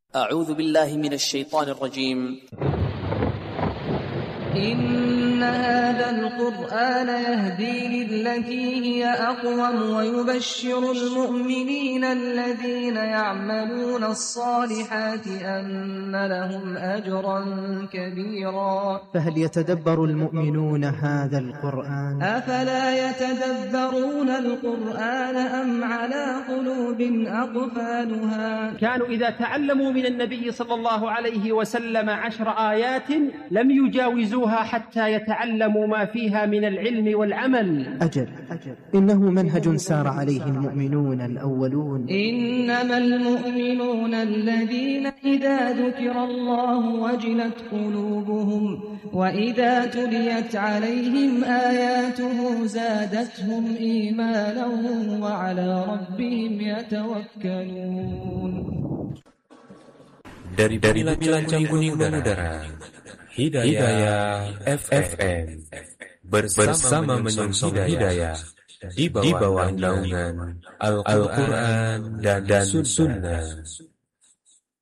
أعوذ بالله من الشيطان الرجيم. إن هذا القرآن يهدي للتي هي أقوم ويبشر المؤمنين الذين يعملون الصالحات أن لهم أجرا كبيرا. فهل يتدبر المؤمنون هذا القرآن؟ أفلا يتدبرون القرآن أم على قلوب أقفالها؟ كانوا إذا تعلموا من النبي صلى الله عليه وسلم 10 آيات لم يجاوزوها حتى يتعلموا ما فيها من العلم والعمل. أجل إنه منهج سار عليه المؤمنون الأولون. إنما المؤمنون الذين إذا ذكر الله وجلت قلوبهم وإذا تليت عليهم آياته زادتهم إيمانا وعلى ربهم يتوكلون. Dari bilangan kuning udara, Hidayah FM bersama menyongsong hidayah di bawah naungan Al-Quran dan Sunnah.